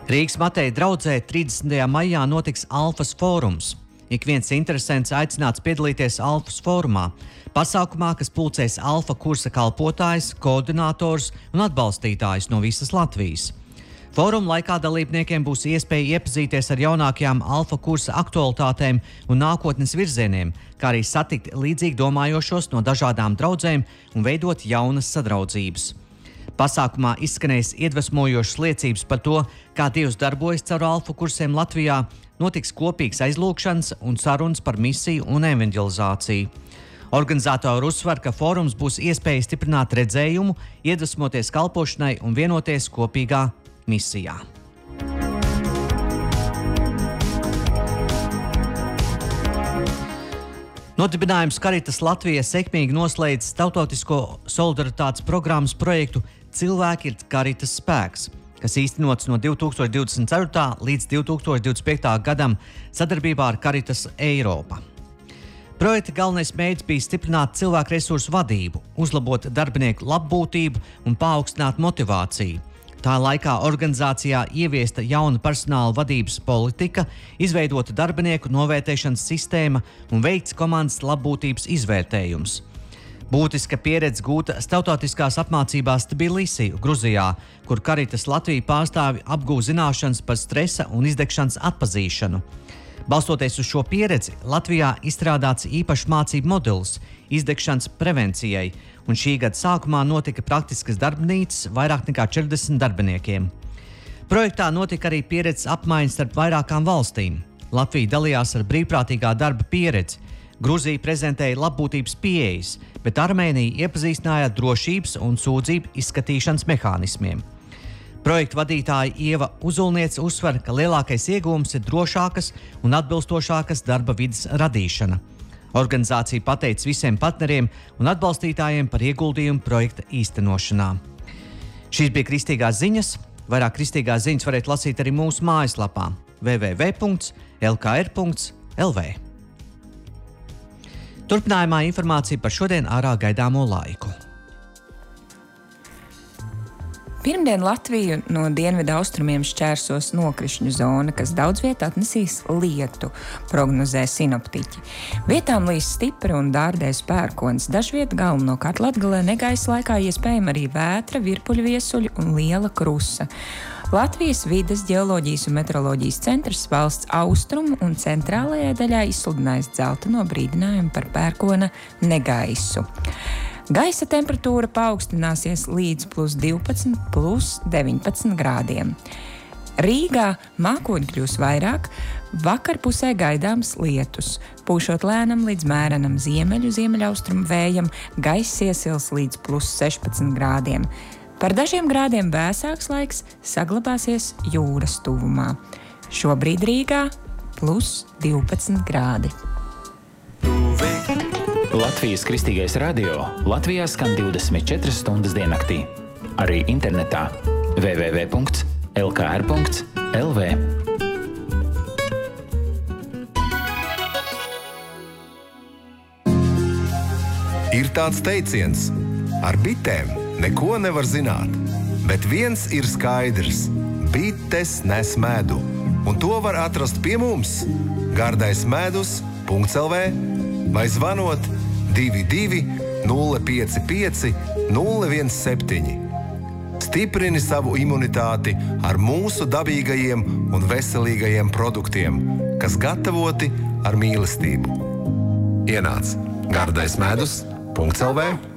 Rīgas Mateja draudzē 30. maijā notiks Alfas fórums. Ik viens interesents aicināts piedalīties Alfas fórumā, pasākumā, kas pulcēs Alfa kursa kalpotājus, koordinātors un atbalstītājus no visas Latvijas. Fóruma laikā dalībniekiem būs iespēja iepazīties ar jaunākajām Alfa kursa aktualitātēm un nākotnes virzieniem, kā arī satikt līdzīgi domājošos no dažādām draudzēm un veidot jaunas sadraudzības. Pasākumā izskanēs iedvesmojošas liecības par to, kā Dievs darbojas caur Alfa kursiem Latvijā, notiks kopīgs aizlūgšanas un sarunas par misiju un evanģelizāciju. Organizatori uzsver, ka fórums būs iespēja stiprināt redzējumu, iedvesmoties kalpošanai un vienoties kopīgā misijā. Nodibinājums Caritas Latvija sekmīgi noslēdz starptautisko solidaritātes programmas projektu Cilvēki ir Caritas spēks, kas īstenots no 2024. līdz 2025. gadam sadarbībā ar Caritas Eiropa. Projekta galvenais mērķis bija stiprināt cilvēku resursu vadību, uzlabot darbinieku labbūtību un paaugstināt motivāciju. Tā laikā organizācijā ieviesta jauna personāla vadības politika, izveidota darbinieku novērtēšanas sistēma un veikts komandas labbūtības izvērtējums. Būtiska pieredze gūta starptautiskās apmācībās Tbilisī, Gruzijā, kur Caritas Latvija pārstāvi apgūta zināšanas par stresa un izdegšanas atpazīšanu. Balstoties uz šo pieredzi, Latvijā izstrādāts īpašs mācību modelis izdegšanas prevencijai, un šī gada sākumā notika praktiskas darbnīcas vairāk nekā 40 darbiniekiem. Projektā notika arī pieredzes apmaiņas starp vairākām valstīm. Latvija dalījās ar brīvprātīgā darba pieredzi, Gruzija prezentēja labbūtības pieejas, bet Armēnija iepazīstināja ar drošības un sūdzību izskatīšanas mehānismiem. Projekta vadītāja Ieva Uzulniece uzsver, ka lielākais iegūms ir drošākas un atbilstošākas darba vides radīšana. Organizācija pateic visiem partneriem un atbalstītājiem par ieguldījumu projekta īstenošanā. Šīs bija kristīgās ziņas. Vairāk kristīgās ziņas varat lasīt arī mūsu mājaslapā www.lkr.lv. Turpinājumā informācija par šodien ārā gaidāmo laiku. Pirmdien Latviju no dienvidu austrumiem šķērsos nokrišņu zona, kas daudz viet atnesīs lietu, prognozē sinoptiķi. Vietām līs stipri un dārdēs pērkons, dažviet galvenokārt Latgalē negaisa laikā iespējama arī vētra, virpuļviesuļi un liela krusa. Latvijas vides ģeoloģijas un meteoroloģijas centrs valsts austrumu un centrālajā daļā izsludinājis dzelteno brīdinājumu par pērkona negaisu. Gaisa temperatūra paaugstināsies līdz +12, +19 grādiem. Rīgā mākoņi kļūs vairāk, vakarpusē gaidāms lietus. Pūšot lēnam līdz mērenam ziemeļaustrumu vējam, gaiss iesils līdz +16 grādiem. Par dažiem grādiem vēsāks laiks saglabāsies jūras tuvumā. Šobrīd Rīgā +12 grādi. Latvijas Kristīgais radio Latvijā skan 24 stundas diennaktī. Arī internetā www.lkr.lv. Ir tāds teiciens: ar bitēm neko nevar zināt, bet viens ir skaidrs – bites nes medu, un to var atrast pie mums gardaismedus.lv vai zvanot 22 055 017. Stiprini savu imunitāti ar mūsu dabīgajiem un veselīgajiem produktiem, kas gatavoti ar mīlestību. Ienāc gardaismedus.lv